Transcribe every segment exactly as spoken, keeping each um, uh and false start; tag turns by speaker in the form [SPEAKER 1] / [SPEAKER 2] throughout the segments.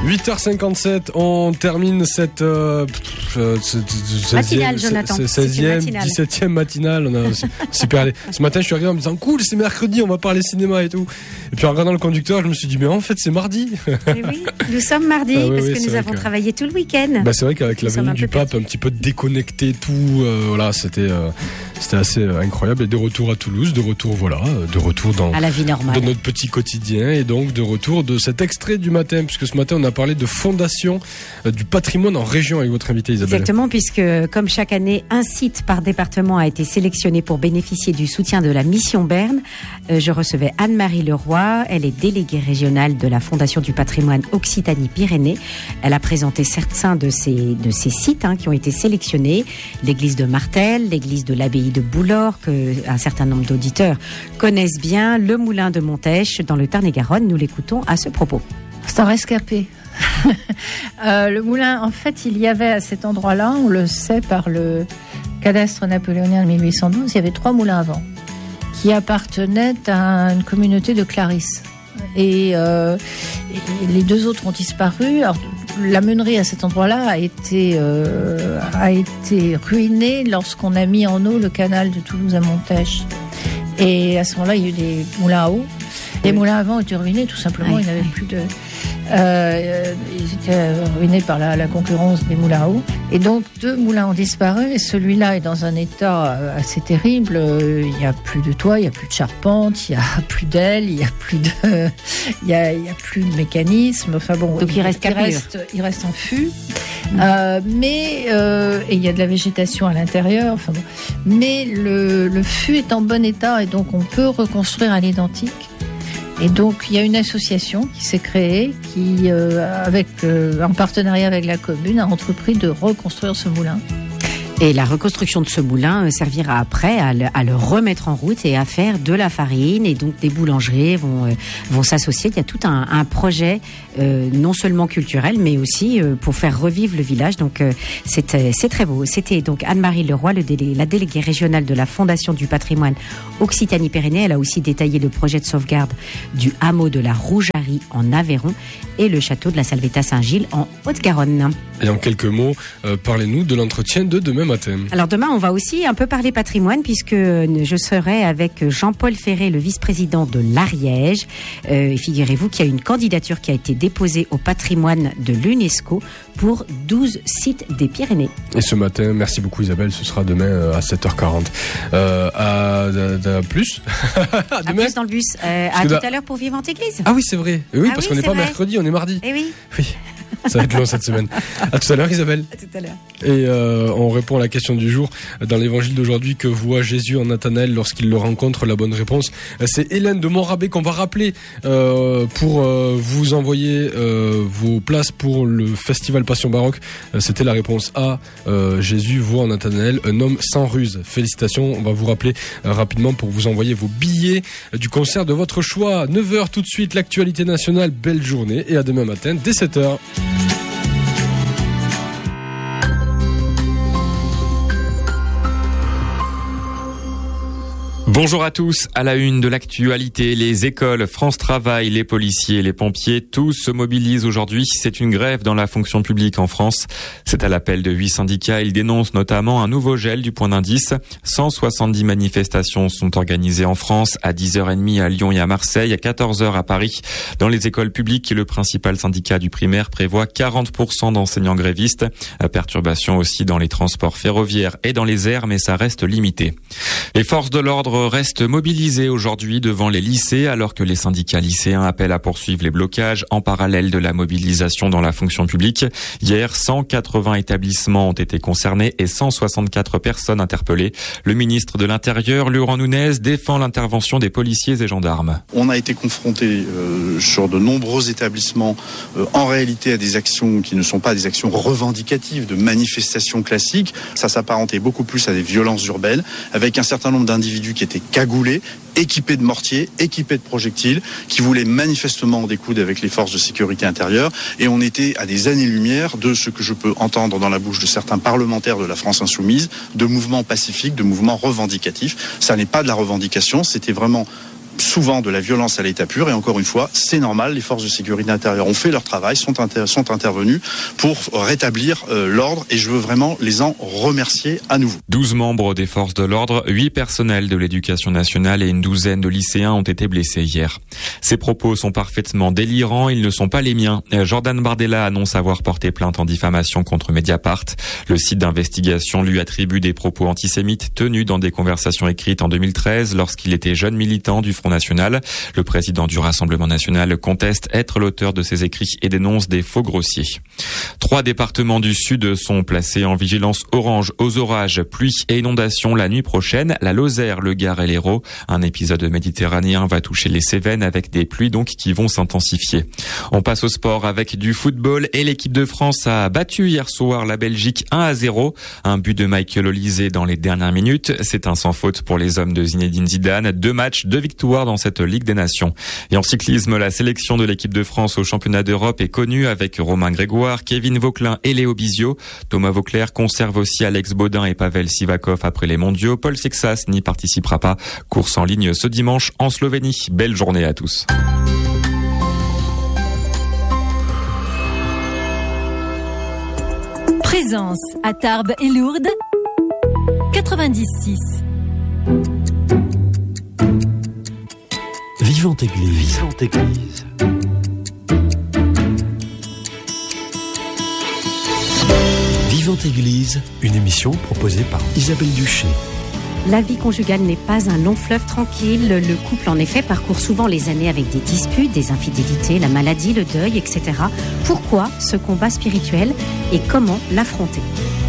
[SPEAKER 1] huit heures cinquantept, on termine cette euh,
[SPEAKER 2] matinale, Jonathan.
[SPEAKER 1] seizième, dix-septième matinale. On a super allé. Ce matin, je suis arrivé en me disant cool, c'est mercredi, on va parler cinéma et tout. Et puis en regardant le conducteur, je me suis dit mais en fait c'est mardi.
[SPEAKER 2] Et oui, nous sommes mardi ah, oui, parce oui, que nous avons que... travaillé tout le week-end.
[SPEAKER 1] Bah, c'est vrai qu'avec nous la venue du pape, un petit peu déconnecté, tout, euh, voilà, c'était euh, c'était assez euh, incroyable. Et de retour à Toulouse, de retour voilà, de retour dans
[SPEAKER 2] à la vie normale,
[SPEAKER 1] dans notre petit quotidien, et donc de retour de cet extrait du matin, puisque ce matin on a parlé de fondation euh, du patrimoine en région avec votre invité Isabelle.
[SPEAKER 2] Exactement, puisque comme chaque année, un site par département a été sélectionné pour bénéficier du soutien de la Mission Berne. Euh, je recevais Anne-Marie Leroy, elle est déléguée régionale de la Fondation du patrimoine Occitanie-Pyrénées. Elle a présenté certains de ces, de ces sites hein, qui ont été sélectionnés. L'église de Martel, l'église de l'abbaye de Boulor, que un certain nombre d'auditeurs connaissent bien, le moulin de Montèche dans le Tarn-et-Garonne. Nous l'écoutons à ce propos.
[SPEAKER 3] C'est un rescapé. euh, le moulin, en fait, il y avait à cet endroit-là, on le sait par le cadastre napoléonien de mille huit cent douze, il y avait trois moulins à vent qui appartenaient à une communauté de Clarisse. Et, euh, et les deux autres ont disparu. Alors, la meunerie à cet endroit-là a été, euh, a été ruinée lorsqu'on a mis en eau le canal de Toulouse à Montèche. Et à ce moment-là, il y a eu des moulins à eau. Les moulins à vent ont été ruinés, tout simplement. Oui, il n'y avait oui. plus de... Euh, ils étaient ruinés par la, la concurrence des moulins à eau. Et donc, deux moulins ont disparu. Et celui-là est dans un état assez terrible. Il n'y a plus de toit, il n'y a plus de charpente, il n'y a plus d'ailes, il n'y a plus de... Il n'y a, il y a plus de mécanisme. Enfin bon,
[SPEAKER 2] donc, il reste,
[SPEAKER 3] il reste, il reste en fût. Mmh. Euh, mais euh, et il y a de la végétation à l'intérieur. Enfin bon. Mais le, le fût est en bon état et donc on peut reconstruire à l'identique. Et donc, il y a une association qui s'est créée, qui, euh, avec, euh, en partenariat avec la commune, a entrepris de reconstruire ce moulin.
[SPEAKER 2] Et la reconstruction de ce moulin servira après à le, à le remettre en route et à faire de la farine. Et donc, des boulangeries vont, euh, vont s'associer. Il y a tout un, un projet, euh, non seulement culturel, mais aussi euh, pour faire revivre le village. Donc, euh, c'est, c'est très beau. C'était donc Anne-Marie Leroy, le délé, la déléguée régionale de la Fondation du patrimoine Occitanie-Pyrénées. Elle a aussi détaillé le projet de sauvegarde du hameau de la Rougerie en Aveyron et le château de la Salvetat-Saint-Gilles en Haute-Garonne.
[SPEAKER 1] Et en quelques mots, euh, parlez-nous de l'entretien de demain matin.
[SPEAKER 2] Alors demain, on va aussi un peu parler patrimoine puisque je serai avec Jean-Paul Ferré, le vice-président de l'Ariège. Euh, figurez-vous qu'il y a une candidature qui a été déposée au patrimoine de l'UNESCO pour douze sites des Pyrénées.
[SPEAKER 1] Et ce matin, merci beaucoup Isabelle, ce sera demain à sept heures quarante. Euh, à, à, à plus
[SPEAKER 2] à demain. À plus dans le bus. Euh, à tout à l'heure pour Vivante Église.
[SPEAKER 1] Ah oui, c'est vrai. Oui,
[SPEAKER 2] ah
[SPEAKER 1] parce
[SPEAKER 2] oui,
[SPEAKER 1] qu'on n'est pas
[SPEAKER 2] vrai.
[SPEAKER 1] mercredi, on est mardi.
[SPEAKER 2] Eh oui.
[SPEAKER 1] Oui. Ça va être long cette semaine. À tout à l'heure Isabelle.
[SPEAKER 2] À tout à l'heure.
[SPEAKER 1] Et euh, on répond à la question du jour dans l'évangile d'aujourd'hui. Que voit Jésus en Nathanaël lorsqu'il le rencontre? La bonne réponse, c'est Hélène de Montrabé qu'on va rappeler euh, pour euh, vous envoyer euh, vos places pour le festival Passion Baroque. Euh, c'était la réponse A. Euh, Jésus voit en Nathanaël un homme sans ruse. Félicitations. On va vous rappeler euh, rapidement pour vous envoyer vos billets euh, du concert de votre choix. neuf heures tout de suite, l'actualité nationale. Belle journée et à demain matin dès sept heures.
[SPEAKER 4] Bonjour à tous, à la une de l'actualité, les écoles, France Travail, les policiers, les pompiers, tous se mobilisent aujourd'hui. C'est une grève dans la fonction publique en France. C'est à l'appel de huit syndicats. Ils dénoncent notamment un nouveau gel du point d'indice. cent soixante-dix manifestations sont organisées en France, à dix heures trente à Lyon et à Marseille, à quatorze heures à Paris. Dans les écoles publiques, le principal syndicat du primaire prévoit quarante pour cent d'enseignants grévistes. Perturbation aussi dans les transports ferroviaires et dans les airs, mais ça reste limité. Les forces de l'ordre restent mobilisés aujourd'hui devant les lycées alors que les syndicats lycéens appellent à poursuivre les blocages en parallèle de la mobilisation dans la fonction publique. Hier, cent quatre-vingts établissements ont été concernés et cent soixante-quatre personnes interpellées. Le ministre de l'Intérieur, Laurent Nunez, défend l'intervention des policiers et gendarmes.
[SPEAKER 5] On a été confronté euh, sur de nombreux établissements euh, en réalité à des actions qui ne sont pas des actions revendicatives, de manifestations classiques. Ça s'apparentait beaucoup plus à des violences urbaines avec un certain nombre d'individus qui étaient cagoulés, équipés de mortiers, équipés de projectiles, qui voulaient manifestement en découdre avec les forces de sécurité intérieure. Et on était à des années-lumière de ce que je peux entendre dans la bouche de certains parlementaires de la France insoumise, de mouvements pacifiques, de mouvements revendicatifs. Ça n'est pas de la revendication, c'était vraiment souvent de la violence à l'état pur. Et encore une fois, c'est normal. Les forces de sécurité intérieure ont fait leur travail, sont, inter- sont intervenues pour rétablir euh, l'ordre. Et je veux vraiment les en remercier à nouveau.
[SPEAKER 4] douze membres des forces de l'ordre, huit personnels de l'éducation nationale et une douzaine de lycéens ont été blessés hier. Ces propos sont parfaitement délirants, ils ne sont pas les miens. Jordan Bardella annonce avoir porté plainte en diffamation contre Mediapart. Le site d'investigation lui attribue des propos antisémites tenus dans des conversations écrites en deux mille treize lorsqu'il était jeune militant du Front National. Le président du Rassemblement National conteste être l'auteur de ces écrits et dénonce des faux grossiers. Trois départements du Sud sont placés en vigilance orange aux orages, pluie et inondations la nuit prochaine. La Lozère, le Gard et l'Hérault. Un épisode méditerranéen va toucher les Cévennes avec des pluies donc qui vont s'intensifier. On passe au sport avec du football et l'équipe de France a battu hier soir la Belgique un à zéro. Un but de Michael Olise dans les dernières minutes. C'est un sans faute pour les hommes de Zinedine Zidane. Deux matchs, deux victoires dans cette Ligue des Nations. Et en cyclisme, la sélection de l'équipe de France au championnat d'Europe est connue avec Romain Grégoire, Kevin Vauquelin et Léo Bizio. Thomas Vauclair conserve aussi Alex Baudin et Pavel Sivakov après les mondiaux. Paul Sexas n'y participera pas. Course en ligne ce dimanche en Slovénie. Belle journée à tous.
[SPEAKER 6] Présence à Tarbes et Lourdes, quatre-vingt-dix six.
[SPEAKER 7] Vivante Église. Vivante Église. Vivante Église, une émission proposée par Isabelle Duché.
[SPEAKER 2] La vie conjugale n'est pas un long fleuve tranquille. Le couple, en effet, parcourt souvent les années avec des disputes, des infidélités, la maladie, le deuil, et cetera. Pourquoi ce combat spirituel et comment l'affronter ?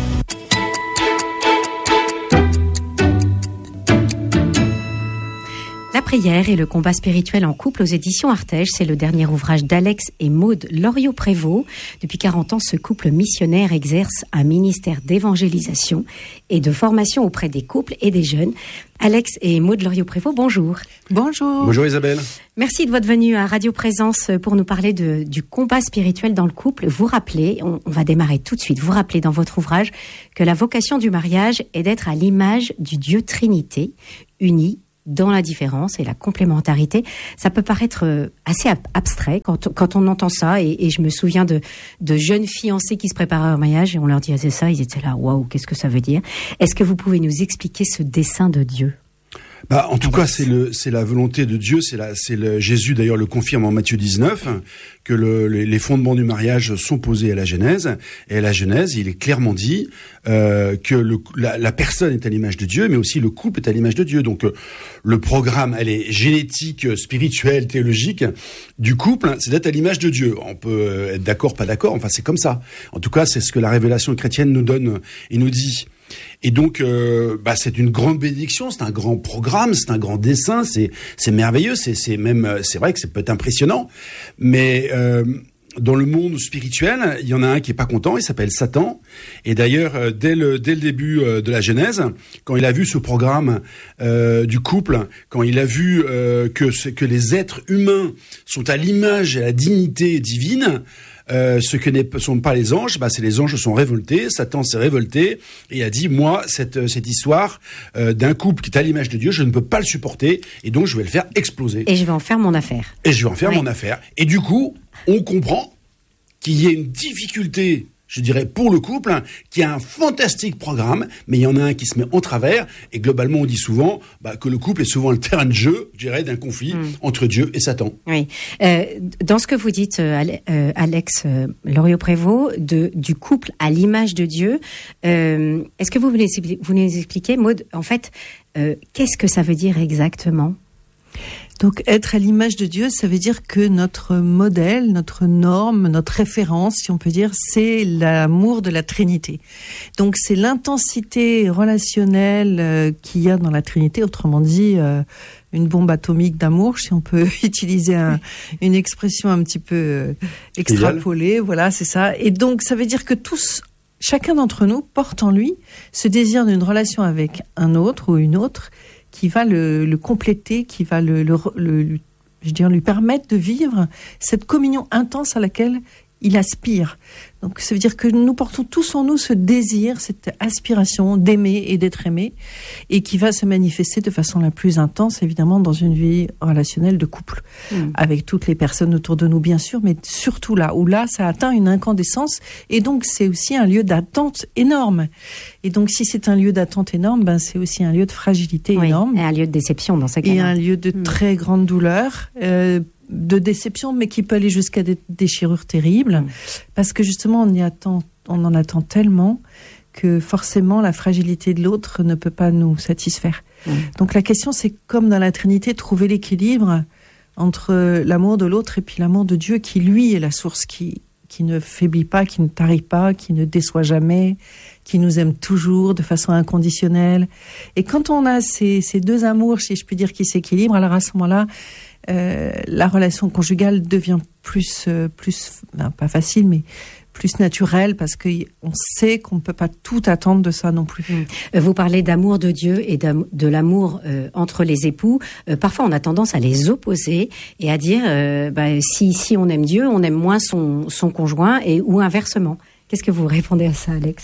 [SPEAKER 2] La prière et le combat spirituel en couple aux éditions Artege, c'est le dernier ouvrage d'Alex et Maude Loriot-Prévost. Depuis quarante ans, ce couple missionnaire exerce un ministère d'évangélisation et de formation auprès des couples et des jeunes. Alex et Maude Loriot-Prévost, bonjour.
[SPEAKER 8] Bonjour.
[SPEAKER 9] Bonjour Isabelle.
[SPEAKER 2] Merci de votre venue à Radio Présence pour nous parler de, du combat spirituel dans le couple. Vous rappelez, on, on va démarrer tout de suite, vous rappelez dans votre ouvrage que la vocation du mariage est d'être à l'image du Dieu Trinité, uni dans la différence et la complémentarité. Ça peut paraître assez abstrait quand, quand on entend ça, et, et je me souviens de, de jeunes fiancés qui se préparaient au mariage et on leur disait ça, ils étaient là, waouh, qu'est-ce que ça veut dire ? Est-ce que vous pouvez nous expliquer ce dessein de Dieu ?
[SPEAKER 9] Bah, en tout cas, c'est le, c'est la volonté de Dieu. C'est la, c'est le, Jésus d'ailleurs le confirme en Matthieu dix-neuf que le, les, les fondements du mariage sont posés à la Genèse. Et à la Genèse, il est clairement dit euh, que le, la, la personne est à l'image de Dieu, mais aussi le couple est à l'image de Dieu. Donc, euh, le programme, elle est génétique, spirituelle, théologique du couple, c'est d'être à l'image de Dieu. On peut être d'accord, pas d'accord. Enfin, c'est comme ça. En tout cas, c'est ce que la révélation chrétienne nous donne et nous dit. Et donc, euh, bah, c'est une grande bénédiction, c'est un grand programme, c'est un grand dessin, c'est c'est merveilleux, c'est c'est même, c'est vrai que c'est peut-être impressionnant, mais euh, dans le monde spirituel, il y en a un qui est pas content, il s'appelle Satan. Et d'ailleurs, euh, dès le dès le début euh, de la Genèse, quand il a vu ce programme euh, du couple, quand il a vu euh, que ce, que les êtres humains sont à l'image et à la dignité divine. Euh, ce que ne sont pas les anges, bah, c'est les anges sont révoltés, Satan s'est révolté et a dit, moi, cette, cette histoire euh, d'un couple qui est à l'image de Dieu, je ne peux pas le supporter et donc je vais le faire exploser.
[SPEAKER 2] Et je vais en faire mon affaire.
[SPEAKER 9] Et je vais en faire
[SPEAKER 2] oui.
[SPEAKER 9] mon affaire. Et du coup, on comprend qu'il y ait une difficulté, je dirais, pour le couple, hein, qui a un fantastique programme, mais il y en a un qui se met en travers, et globalement, on dit souvent bah, que le couple est souvent le terrain de jeu, je dirais, d'un conflit mmh. entre Dieu et Satan.
[SPEAKER 2] Oui. Euh, dans ce que vous dites, euh, Alex euh, Loriot-Prévost, de, du couple à l'image de Dieu, euh, est-ce que vous voulez vous nous expliquer, Maude, en fait, euh, qu'est-ce que ça veut dire exactement ?
[SPEAKER 8] Donc, être à l'image de Dieu, ça veut dire que notre modèle, notre norme, notre référence, si on peut dire, c'est l'amour de la Trinité. Donc, c'est l'intensité relationnelle euh, qu'il y a dans la Trinité, autrement dit, euh, une bombe atomique d'amour, si on peut utiliser un, une expression un petit peu euh, extrapolée. Idéal. Voilà, c'est ça. Et donc, ça veut dire que tous, chacun d'entre nous porte en lui ce désir d'une relation avec un autre ou une autre, qui va le, le compléter, qui va le, le, le, je veux dire, lui permettre de vivre cette communion intense à laquelle il aspire. Donc ça veut dire que nous portons tous en nous ce désir, cette aspiration d'aimer et d'être aimé, et qui va se manifester de façon la plus intense, évidemment, dans une vie relationnelle de couple, mmh. avec toutes les personnes autour de nous, bien sûr, mais surtout là, où là, ça atteint une incandescence, et donc c'est aussi un lieu d'attente énorme. Et donc si c'est un lieu d'attente énorme, ben c'est aussi un lieu de fragilité
[SPEAKER 2] oui,
[SPEAKER 8] énorme.
[SPEAKER 2] Et un lieu de déception dans ces cas-là.
[SPEAKER 8] Et un lieu de mmh. très grande douleur, euh, de déception, mais qui peut aller jusqu'à des déchirures terribles, mmh. parce que justement on y attend, on en attend tellement que forcément la fragilité de l'autre ne peut pas nous satisfaire. Mmh. Donc la question, c'est comme dans la Trinité, trouver l'équilibre entre l'amour de l'autre et puis l'amour de Dieu, qui lui est la source qui qui ne faiblit pas, qui ne tarit pas, qui ne déçoit jamais, qui nous aime toujours de façon inconditionnelle. Et quand on a ces, ces deux amours, si je puis dire, qui s'équilibrent, alors à ce moment-là, euh, la relation conjugale devient plus, euh, plus, ben, pas facile, mais plus naturelle, parce qu'on sait qu'on ne peut pas tout attendre de ça non plus.
[SPEAKER 2] Vous parlez d'amour de Dieu et de l'amour euh, entre les époux. Euh, parfois, on a tendance à les opposer et à dire euh, bah, si, si on aime Dieu, on aime moins son, son conjoint, et, ou inversement. Qu'est-ce que vous répondez à ça, Alex ?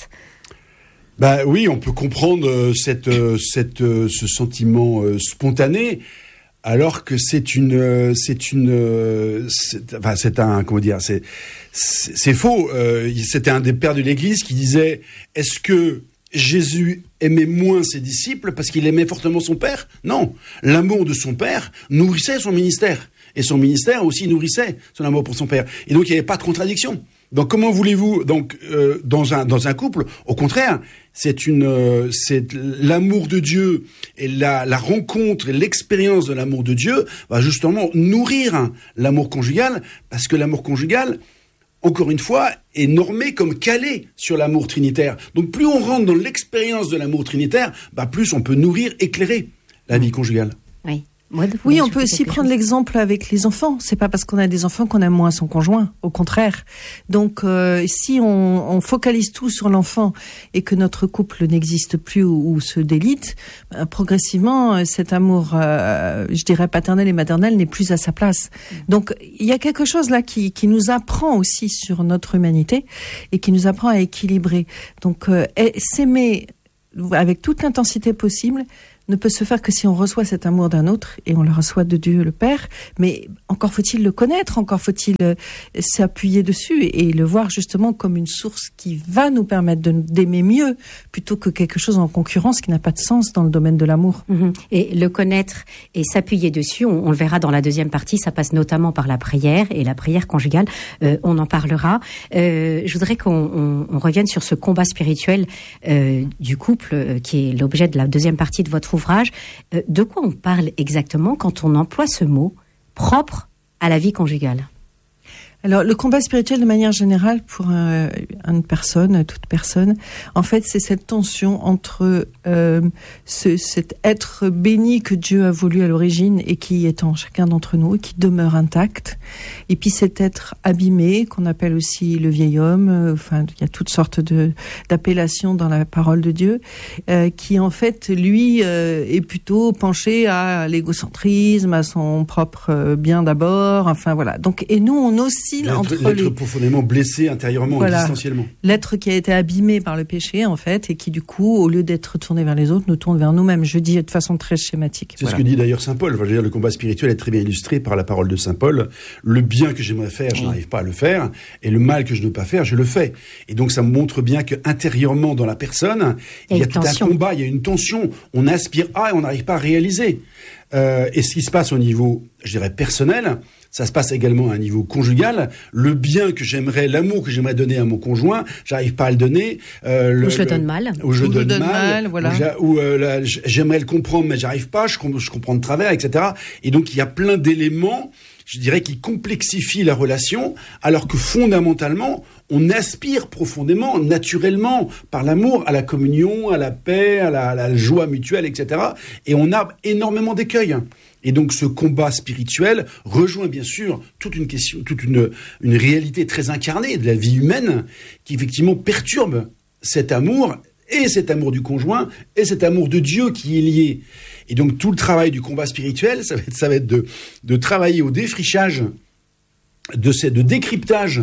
[SPEAKER 9] Bah oui, on peut comprendre euh, cette, euh, cette, euh, ce sentiment euh, spontané, alors que c'est une, euh, c'est une, euh, c'est, enfin c'est un, comment dire, c'est, c'est, c'est faux. Euh, c'était un des pères de l'Église qui disait: est-ce que Jésus aimait moins ses disciples parce qu'il aimait fortement son Père ? Non, l'amour de son Père nourrissait son ministère, et son ministère aussi nourrissait son amour pour son Père. Et donc il n'y avait pas de contradiction. Donc comment voulez-vous donc euh, dans un dans un couple, au contraire, c'est une euh, c'est l'amour de Dieu et la la rencontre et l'expérience de l'amour de Dieu va justement nourrir l'amour conjugal, parce que l'amour conjugal, encore une fois, est normé comme calé sur l'amour trinitaire. Donc plus on rentre dans l'expérience de l'amour trinitaire, bah plus on peut nourrir, éclairer la vie conjugale.
[SPEAKER 2] Oui.
[SPEAKER 8] Oui, on peut aussi prendre l'exemple avec les enfants. C'est pas parce qu'on a des enfants qu'on aime moins son conjoint, au contraire. Donc, euh, si on, on focalise tout sur l'enfant et que notre couple n'existe plus ou, ou se délite, euh, progressivement, cet amour, euh, je dirais paternel et maternel, n'est plus à sa place. Donc, il y a quelque chose là qui, qui nous apprend aussi sur notre humanité et qui nous apprend à équilibrer. Donc, euh, s'aimer avec toute l'intensité possible ne peut se faire que si on reçoit cet amour d'un autre, et on le reçoit de Dieu le Père, mais encore faut-il le connaître, encore faut-il euh, s'appuyer dessus et, et le voir justement comme une source qui va nous permettre de, d'aimer mieux, plutôt que quelque chose en concurrence qui n'a pas de sens dans le domaine de l'amour.
[SPEAKER 2] Mmh. Et le connaître et s'appuyer dessus, on, on le verra dans la deuxième partie, ça passe notamment par la prière et la prière conjugale, euh, on en parlera. Euh, je voudrais qu'on on, on revienne sur ce combat spirituel euh, du couple, euh, qui est l'objet de la deuxième partie de votre ouvrage. Euh, de quoi on parle exactement quand on emploie ce mot propre à la vie conjugale ?
[SPEAKER 8] Alors, le combat spirituel, de manière générale, pour un, une personne, toute personne, en fait, c'est cette tension entre euh, ce, cet être béni que Dieu a voulu à l'origine et qui est en chacun d'entre nous, et qui demeure intact, et puis cet être abîmé, qu'on appelle aussi le vieil homme, euh, enfin, il y a toutes sortes de, d'appellations dans la parole de Dieu, euh, qui, en fait, lui, euh, est plutôt penché à l'égocentrisme, à son propre bien d'abord, enfin, voilà. Donc, et nous, on oscille
[SPEAKER 9] L'être,
[SPEAKER 8] entre
[SPEAKER 9] l'être
[SPEAKER 8] les...
[SPEAKER 9] profondément blessé intérieurement, voilà, existentiellement.
[SPEAKER 8] L'être qui a été abîmé par le péché, en fait, et qui, du coup, au lieu d'être tourné vers les autres, nous tourne vers nous-mêmes. Je dis de façon très schématique.
[SPEAKER 9] C'est
[SPEAKER 8] voilà.
[SPEAKER 9] Ce que dit d'ailleurs saint Paul. Enfin, je veux dire, le combat spirituel est très bien illustré par la parole de saint Paul. Le bien que j'aimerais faire, je n'arrive pas à le faire, et le mal que je ne veux pas faire, je le fais. Et donc, ça montre bien que intérieurement, dans la personne, il y a, il y a tout tension. un combat, il y a une tension. On aspire à et on n'arrive pas à réaliser. Euh, et ce qui se passe au niveau, je dirais, personnel, ça se passe également à un niveau conjugal. Le bien que j'aimerais, l'amour que j'aimerais donner à mon conjoint, j'arrive pas à le donner.
[SPEAKER 2] Euh, le, ou je le donne mal.
[SPEAKER 9] Ou je le donne,
[SPEAKER 8] donne
[SPEAKER 9] mal.
[SPEAKER 8] mal voilà.
[SPEAKER 9] Ou, ou euh, là, j'aimerais le comprendre, mais j'arrive pas. Je, je comprends de travers, et cetera. Et donc il y a plein d'éléments, je dirais, qui complexifient la relation, alors que fondamentalement, on aspire profondément, naturellement, par l'amour, à la communion, à la paix, à la, à la joie mutuelle, et cetera. Et on a énormément d'écueils. Et donc ce combat spirituel rejoint bien sûr toute une question, toute une, une réalité très incarnée de la vie humaine qui effectivement perturbe cet amour, et cet amour du conjoint, et cet amour de Dieu qui est lié. Et donc tout le travail du combat spirituel, ça va être, ça va être de, de travailler au défrichage, de, ces, de décryptage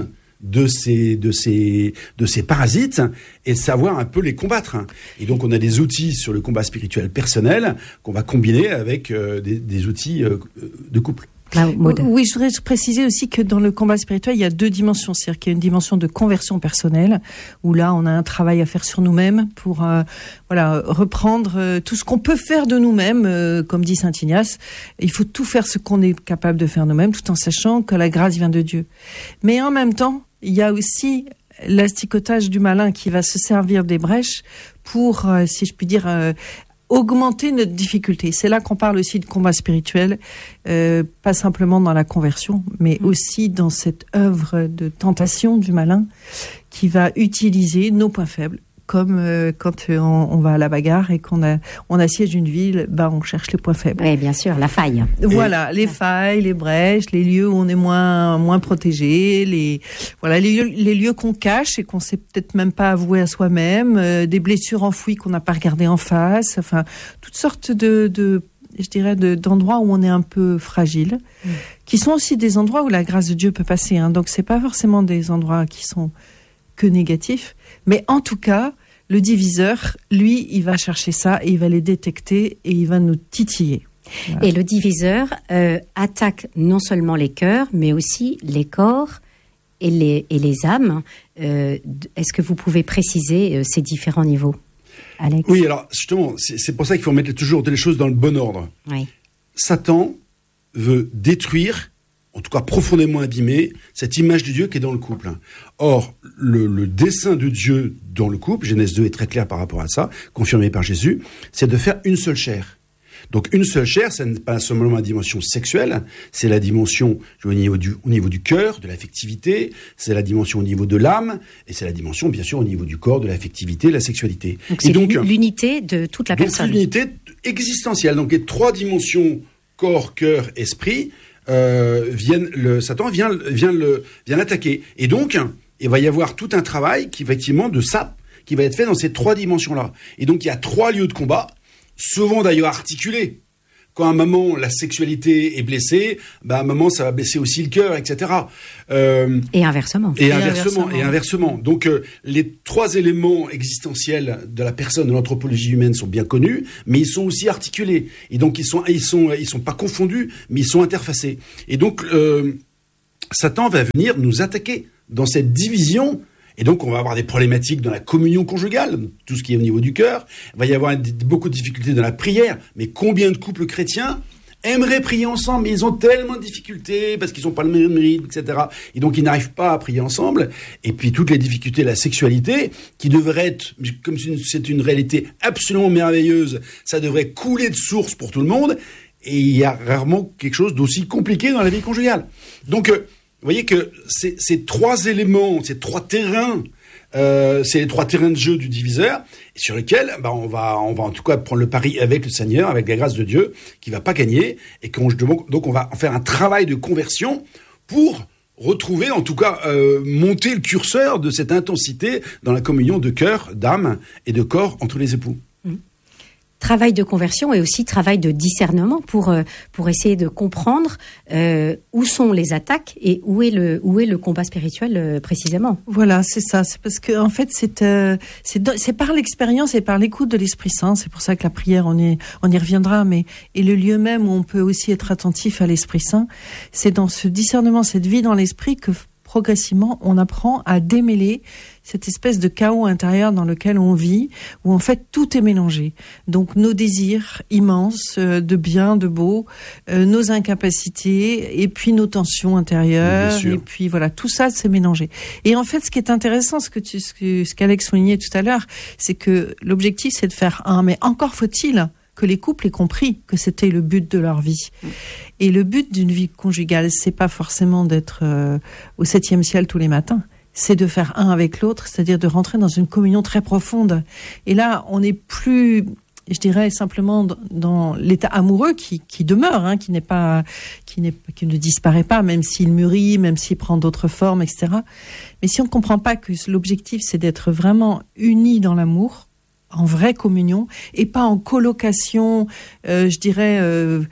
[SPEAKER 9] de ces de ces de ces parasites et savoir un peu les combattre. Et donc on a des outils sur le combat spirituel personnel qu'on va combiner avec euh, des, des outils euh, de couple.
[SPEAKER 8] Oui, je voudrais préciser aussi que dans le combat spirituel, il y a deux dimensions. C'est-à-dire qu'il y a une dimension de conversion personnelle, où là, on a un travail à faire sur nous-mêmes pour euh, voilà reprendre euh, tout ce qu'on peut faire de nous-mêmes, euh, comme dit saint Ignace. Il faut tout faire ce qu'on est capable de faire nous-mêmes, tout en sachant que la grâce vient de Dieu. Mais en même temps, il y a aussi l'asticotage du malin qui va se servir des brèches pour, euh, si je puis dire... Euh, augmenter notre difficulté. C'est là qu'on parle aussi de combat spirituel, euh, pas simplement dans la conversion, mais aussi dans cette œuvre de tentation du malin qui va utiliser nos points faibles. Comme euh, quand on, on va à la bagarre et qu'on a, on assiège une ville, bah on cherche les points faibles.
[SPEAKER 2] Oui, bien sûr, la faille.
[SPEAKER 8] Voilà, et... les failles, les brèches, les lieux où on est moins moins protégé, les voilà les lieux, les lieux qu'on cache et qu'on sait peut-être même pas avouer à soi-même, euh, des blessures enfouies qu'on n'a pas regardées en face, enfin toutes sortes de, de je dirais de, d'endroits où on est un peu fragile, mmh. qui sont aussi des endroits où la grâce de Dieu peut passer. Hein. Donc c'est pas forcément des endroits qui sont que négatifs, mais en tout cas, le diviseur, lui, il va chercher ça et il va les détecter et il va nous titiller. Voilà.
[SPEAKER 2] Et le diviseur euh, attaque non seulement les cœurs, mais aussi les corps et les, et les âmes. Euh, est-ce que vous pouvez préciser euh, ces différents niveaux, Alex ?
[SPEAKER 9] Oui, alors justement, c'est, c'est pour ça qu'il faut mettre toujours les choses dans le bon ordre.
[SPEAKER 2] Oui.
[SPEAKER 9] Satan veut détruire, en tout cas profondément abîmé, cette image de Dieu qui est dans le couple. Or, le, le dessein de Dieu dans le couple, Genèse deux est très clair par rapport à ça, confirmé par Jésus, c'est de faire une seule chair. Donc une seule chair, ce n'est pas seulement la dimension sexuelle, c'est la dimension au niveau du, au niveau du cœur, de l'affectivité, c'est la dimension au niveau de l'âme, et c'est la dimension, bien sûr, au niveau du corps, de l'affectivité, de la sexualité.
[SPEAKER 2] Donc c'est
[SPEAKER 9] et donc,
[SPEAKER 2] l'unité de toute la
[SPEAKER 9] donc
[SPEAKER 2] personne.
[SPEAKER 9] L'unité existentielle. Donc les trois dimensions, corps, cœur, esprit, Euh, viennent le Satan vient vient le vient l'attaquer et donc il va y avoir tout un travail qui effectivement de sape qui va être fait dans ces trois dimensions là et donc il y a trois lieux de combat souvent d'ailleurs articulés. Quand à un moment la sexualité est blessée, bah à un moment ça va blesser aussi le cœur, et cetera. Euh,
[SPEAKER 2] et inversement.
[SPEAKER 9] Et, et inversement, inversement. Et inversement. Donc euh, les trois éléments existentiels de la personne, de l'anthropologie humaine sont bien connus, mais ils sont aussi articulés. Et donc ils sont, ils sont, ils sont pas confondus, mais ils sont interfacés. Et donc euh, Satan va venir nous attaquer dans cette division. Et donc, on va avoir des problématiques dans la communion conjugale, tout ce qui est au niveau du cœur. Il va y avoir beaucoup de difficultés dans la prière. Mais combien de couples chrétiens aimeraient prier ensemble, mais ils ont tellement de difficultés parce qu'ils n'ont pas le même rythme, et cetera. Et donc, ils n'arrivent pas à prier ensemble. Et puis, toutes les difficultés de la sexualité, qui devraient être, comme c'est une réalité absolument merveilleuse, ça devrait couler de source pour tout le monde. Et il y a rarement quelque chose d'aussi compliqué dans la vie conjugale. Donc, euh, vous voyez que ces, ces trois éléments, ces trois terrains, euh, c'est les trois terrains de jeu du diviseur, sur lesquels bah, on va, on va en tout cas prendre le pari avec le Seigneur, avec la grâce de Dieu, qui va pas gagner, et qu'on, donc on va faire un travail de conversion pour retrouver, en tout cas, euh, monter le curseur de cette intensité dans la communion de cœur, d'âme et de corps entre les époux.
[SPEAKER 2] Mmh. Travail de conversion et aussi travail de discernement pour euh, pour essayer de comprendre euh, où sont les attaques et où est le où est le combat spirituel euh, précisément.
[SPEAKER 8] Voilà, c'est ça. C'est parce que en fait c'est euh, c'est c'est par l'expérience et par l'écoute de l'Esprit Saint. C'est pour ça que la prière, on y on y reviendra. Mais et le lieu même où on peut aussi être attentif à l'Esprit Saint, c'est dans ce discernement, cette vie dans l'esprit que progressivement on apprend à démêler cette espèce de chaos intérieur dans lequel on vit, où en fait tout est mélangé. Donc nos désirs immenses euh, de bien, de beau, euh, nos incapacités, et puis nos tensions intérieures, et puis voilà, tout ça c'est mélangé. Et en fait, ce qui est intéressant, ce que tu, ce que, ce qu'Alex soulignait tout à l'heure, c'est que l'objectif c'est de faire un, mais encore faut-il que les couples aient compris que c'était le but de leur vie. Et le but d'une vie conjugale, c'est pas forcément d'être euh, au septième ciel tous les matins. C'est de faire un avec l'autre, c'est-à-dire de rentrer dans une communion très profonde. Et là, on n'est plus, je dirais simplement dans l'état amoureux qui, qui demeure, hein, qui n'est pas, qui n'est, qui ne disparaît pas, même s'il mûrit, même s'il prend d'autres formes, et cetera. Mais si on ne comprend pas que l'objectif, c'est d'être vraiment unis dans l'amour, en vraie communion, et pas en colocation, euh, je dirais, euh,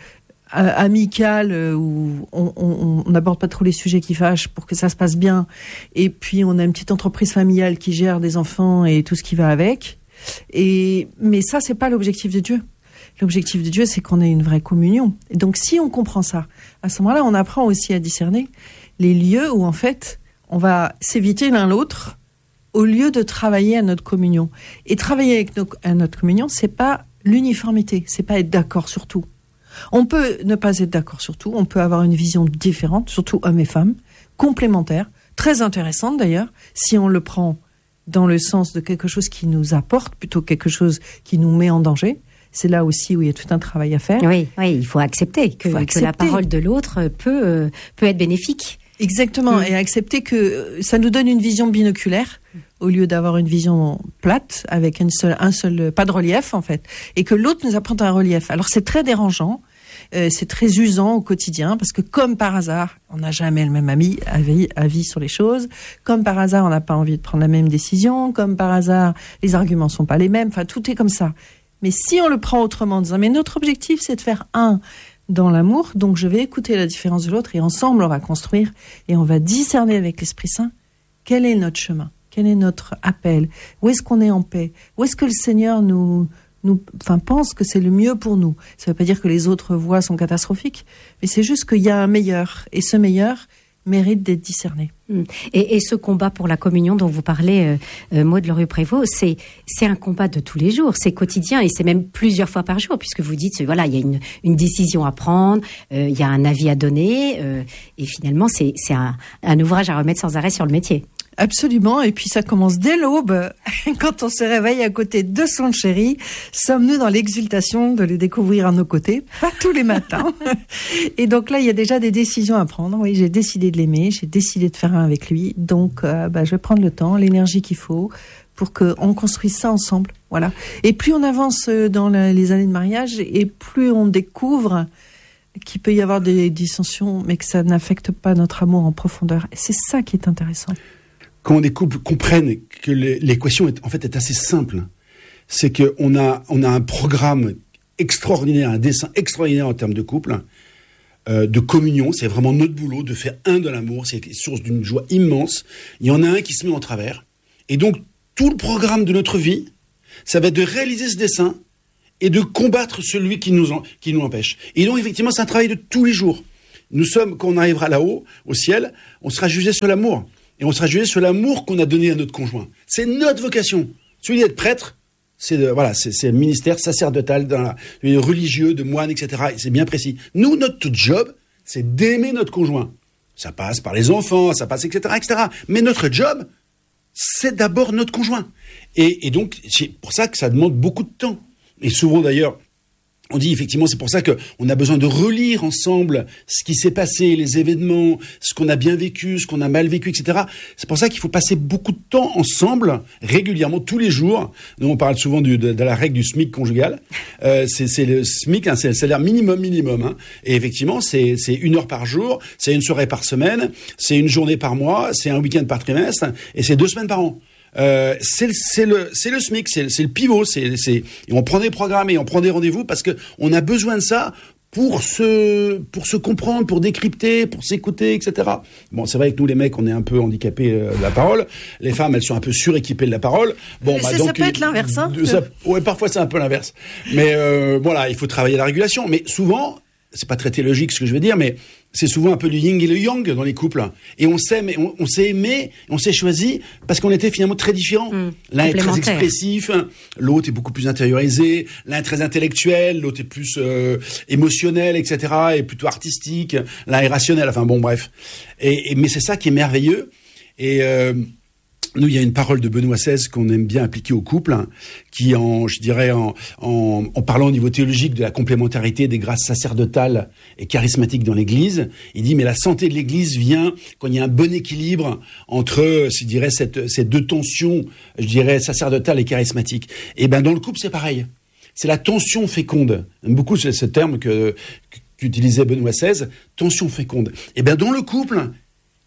[SPEAKER 8] amical où on n'aborde pas trop les sujets qui fâchent pour que ça se passe bien. Et puis on a une petite entreprise familiale qui gère des enfants et tout ce qui va avec. Et mais ça c'est pas l'objectif de Dieu. L'objectif de Dieu c'est qu'on ait une vraie communion. Et donc si on comprend ça, à ce moment-là on apprend aussi à discerner les lieux où en fait on va s'éviter l'un l'autre au lieu de travailler à notre communion. Et travailler avec nos, à notre communion c'est pas l'uniformité, c'est pas être d'accord sur tout. On peut ne pas être d'accord sur tout, on peut avoir une vision différente, surtout hommes et femmes, complémentaires, très intéressante d'ailleurs, si on le prend dans le sens de quelque chose qui nous apporte, plutôt que quelque chose qui nous met en danger. C'est là aussi où il y a tout un travail à faire.
[SPEAKER 2] Oui, oui, il faut accepter que, faut accepter. que la parole de l'autre peut, euh, peut être bénéfique.
[SPEAKER 8] Exactement, mmh. et accepter que ça nous donne une vision binoculaire au lieu d'avoir une vision plate avec une seule, un seul, pas de relief en fait, et que l'autre nous apprend un relief. Alors c'est très dérangeant, euh, c'est très usant au quotidien parce que comme par hasard, on n'a jamais le même avis, avis, avis sur les choses. Comme par hasard, on n'a pas envie de prendre la même décision. Comme par hasard, les arguments sont pas les mêmes. Enfin, tout est comme ça. Mais si on le prend autrement, en disant mais notre objectif c'est de faire un dans l'amour, donc je vais écouter la différence de l'autre et ensemble on va construire et on va discerner avec l'Esprit Saint quel est notre chemin, quel est notre appel, où est-ce qu'on est en paix, où est-ce que le Seigneur nous, nous, enfin, pense que c'est le mieux pour nous. Ça ne veut pas dire que les autres voies sont catastrophiques, mais c'est juste qu'il y a un meilleur et ce meilleur mérite d'être discerné.
[SPEAKER 2] Et, et ce combat pour la communion dont vous parlez, euh, euh, Maud Lorieux-Prévost, c'est c'est un combat de tous les jours, c'est quotidien et c'est même plusieurs fois par jour, puisque vous dites voilà il y a une une décision à prendre, euh, il y a un avis à donner, euh, et finalement c'est c'est un, un ouvrage à remettre sans arrêt sur le métier.
[SPEAKER 8] Absolument, et puis ça commence dès l'aube, quand on se réveille à côté de son chéri, sommes-nous dans l'exultation de le découvrir à nos côtés, pas tous les matins. Et donc là, il y a déjà des décisions à prendre. Oui, j'ai décidé de l'aimer, j'ai décidé de faire un avec lui, donc euh, bah, je vais prendre le temps, l'énergie qu'il faut pour qu'on construise ça ensemble. Voilà. Et plus on avance dans la, les années de mariage, et plus on découvre qu'il peut y avoir des dissensions, mais que ça n'affecte pas notre amour en profondeur. Et c'est ça qui est intéressant.
[SPEAKER 9] Quand des couples comprennent que l'équation est, en fait, est assez simple, c'est qu'on a, on a un programme extraordinaire, un dessin extraordinaire en termes de couple, euh, de communion. C'est vraiment notre boulot de faire un de l'amour. C'est source d'une joie immense. Il y en a un qui se met en travers. Et donc, tout le programme de notre vie, ça va être de réaliser ce dessin et de combattre celui qui nous, en, qui nous empêche. Et donc, effectivement, c'est un travail de tous les jours. Nous sommes, quand on arrivera là-haut, au ciel, on sera jugé sur l'amour. Et on sera jugé sur l'amour qu'on a donné à notre conjoint. C'est notre vocation. Celui d'être prêtre, c'est de, voilà, c'est, c'est un ministère sacerdotal, dans la, religieux, de moine, et cetera. Et c'est bien précis. Nous, notre job, c'est d'aimer notre conjoint. Ça passe par les enfants, ça passe, et cetera, et cetera. Mais notre job, c'est d'abord notre conjoint. Et, et donc, c'est pour ça que ça demande beaucoup de temps. Et souvent, d'ailleurs, on dit effectivement, c'est pour ça qu'on a besoin de relire ensemble ce qui s'est passé, les événements, ce qu'on a bien vécu, ce qu'on a mal vécu, et cetera. C'est pour ça qu'il faut passer beaucoup de temps ensemble, régulièrement, tous les jours. Nous, on parle souvent du, de, de la règle du SMIC conjugal. Euh, c'est, c'est le SMIC, hein, c'est le salaire minimum, minimum. Hein. Et effectivement, c'est, c'est une heure par jour, c'est une soirée par semaine, c'est une journée par mois, c'est un week-end par trimestre, et c'est deux semaines par an. Euh, c'est, c'est le c'est le SMIC, c'est, c'est le pivot, c'est c'est et on prend des programmes et on prend des rendez-vous parce que on a besoin de ça pour se pour se comprendre, pour décrypter, pour s'écouter, et cetera. Bon, c'est vrai que nous les mecs, on est un peu handicapés euh, de la parole. Les femmes, elles sont un peu suréquipées de la parole. Bon,
[SPEAKER 8] bah, donc, ça peut être l'inverse, hein.
[SPEAKER 9] Ça, ouais, parfois c'est un peu l'inverse. Mais euh, voilà, il faut travailler la régulation. Mais souvent, c'est pas très théologique ce que je veux dire, mais c'est souvent un peu du yin et le yang dans les couples. Et on s'aime, on, on s'est aimé, on s'est choisi parce qu'on était finalement très différents. Mmh, l'un est très expressif, l'autre est beaucoup plus intériorisé, l'un est très intellectuel, l'autre est plus euh, émotionnel, et cetera, et plutôt artistique, l'un est rationnel, enfin bon, bref. Et, et, mais c'est ça qui est merveilleux. Et euh, nous, il y a une parole de Benoît seize qu'on aime bien appliquer au couple, hein, qui, en, je dirais, en, en, en parlant au niveau théologique de la complémentarité des grâces sacerdotales et charismatiques dans l'Église, il dit, mais la santé de l'Église vient quand il y a un bon équilibre entre, je dirais, cette, ces deux tensions, je dirais, sacerdotales et charismatiques. Et ben, dans le couple, c'est pareil. C'est la tension féconde. J'aime beaucoup ce, ce terme que, qu'utilisait Benoît seize, tension féconde. Et ben, dans le couple,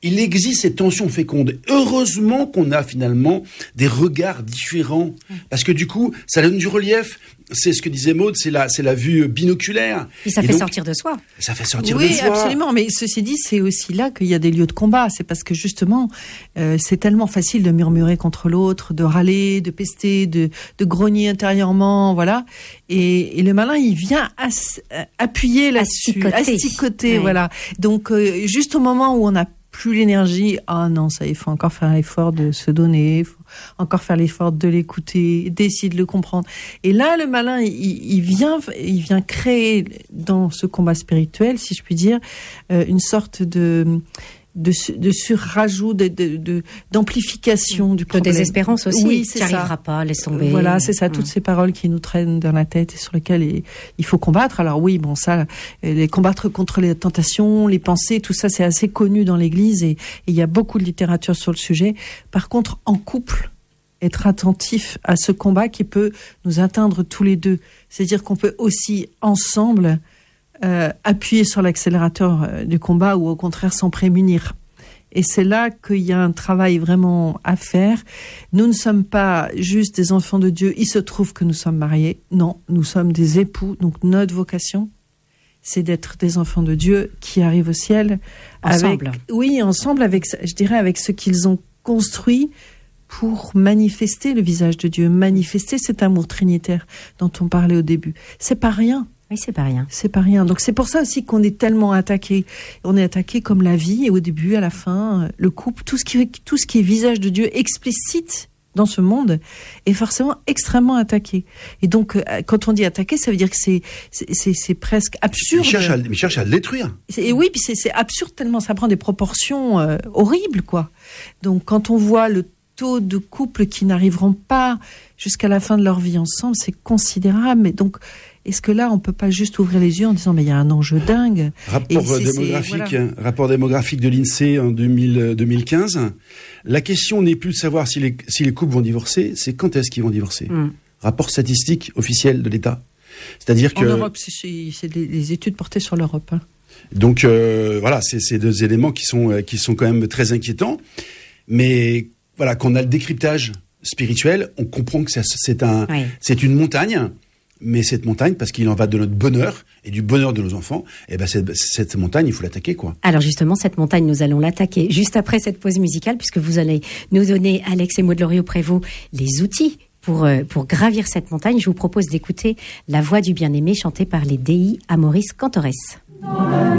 [SPEAKER 9] il existe cette tension féconde. Heureusement qu'on a finalement des regards différents, parce que du coup, ça donne du relief. C'est ce que disait Maud, c'est la, c'est la vue binoculaire.
[SPEAKER 2] Et ça
[SPEAKER 9] Et
[SPEAKER 2] fait
[SPEAKER 9] donc,
[SPEAKER 2] sortir de soi.
[SPEAKER 9] Ça fait sortir
[SPEAKER 8] oui,
[SPEAKER 9] de soi.
[SPEAKER 8] Oui, absolument. Mais ceci dit, c'est aussi là qu'il y a des lieux de combat. C'est parce que justement, euh, c'est tellement facile de murmurer contre l'autre, de râler, de pester, de, de grogner intérieurement, voilà. Et, et le malin, il vient as, appuyer là-dessus,
[SPEAKER 2] asticoter,
[SPEAKER 8] asticoter,
[SPEAKER 2] ouais.
[SPEAKER 8] voilà. Donc, euh, juste au moment où on n'a plus l'énergie, ah non, ça, il faut encore faire l'effort de se donner, il faut encore faire l'effort de l'écouter, d'essayer de le comprendre. Et là, le malin, il, il vient, il vient créer dans ce combat spirituel, si je puis dire, euh, une sorte de de, de surrajout, de, de, de, d'amplification du problème.
[SPEAKER 2] De désespérance aussi.
[SPEAKER 8] Oui,
[SPEAKER 2] tu
[SPEAKER 8] c'est
[SPEAKER 2] n'y
[SPEAKER 8] ça.
[SPEAKER 2] arriveras pas, laisse tomber.
[SPEAKER 8] Voilà, c'est ça, toutes ces paroles qui nous traînent dans la tête et sur lesquelles il, il faut combattre. Alors oui, bon, ça, les combattre contre les tentations, les pensées, tout ça, c'est assez connu dans l'Église et, et il y a beaucoup de littérature sur le sujet. Par contre, en couple, être attentif à ce combat qui peut nous atteindre tous les deux. C'est-à-dire qu'on peut aussi, ensemble, Euh, appuyer sur l'accélérateur euh, du combat ou au contraire s'en prémunir. Et c'est là qu'il y a un travail vraiment à faire. Nous ne sommes pas juste des enfants de Dieu, il se trouve que nous sommes mariés. Non, nous sommes des époux, donc notre vocation, c'est d'être des enfants de Dieu qui arrivent au ciel.
[SPEAKER 2] Ensemble.
[SPEAKER 8] Avec, oui, ensemble, avec, je dirais, avec ce qu'ils ont construit pour manifester le visage de Dieu, manifester cet amour trinitaire dont on parlait au début. C'est pas rien.
[SPEAKER 2] Oui, c'est pas rien.
[SPEAKER 8] C'est pas rien. Donc c'est pour ça aussi qu'on est tellement attaqué. On est attaqué comme la vie, et au début, à la fin, le couple, tout ce qui, tout ce qui est visage de Dieu explicite dans ce monde est forcément extrêmement attaqué. Et donc, quand on dit attaqué, ça veut dire que c'est, c'est, c'est, c'est presque absurde.
[SPEAKER 9] Il cherche à, il cherche à le détruire.
[SPEAKER 8] Et oui, puis c'est, c'est absurde tellement ça prend des proportions euh, horribles, quoi. Donc quand on voit le taux de couples qui n'arriveront pas jusqu'à la fin de leur vie ensemble, c'est considérable. Mais donc, est-ce que là, on peut pas juste ouvrir les yeux en disant, mais il y a un enjeu dingue.
[SPEAKER 9] Rapport démographique, voilà. Rapport démographique de l'INSEE en deux mille, deux mille quinze. La question n'est plus de savoir si les, si les couples vont divorcer, c'est quand est-ce qu'ils vont divorcer. Mm. Rapport statistique officiel de l'État. C'est-à-dire que...
[SPEAKER 8] En Europe, c'est, c'est des, des études portées sur l'Europe. Hein.
[SPEAKER 9] Donc, euh, voilà, c'est, c'est deux éléments qui sont, qui sont quand même très inquiétants. Mais, voilà, quand on a le décryptage spirituel, on comprend que ça, c'est un, oui. c'est une montagne. Mais cette montagne, parce qu'il en va de notre bonheur et du bonheur de nos enfants, et ben cette, cette montagne, il faut l'attaquer, quoi.
[SPEAKER 2] Alors justement, cette montagne, nous allons l'attaquer juste après cette pause musicale, puisque vous allez nous donner, Alex et Maud Loriot-Prévost, les outils pour, euh, pour gravir cette montagne. Je vous propose d'écouter La Voix du bien-aimé chantée par les Dei Amoris Cantores.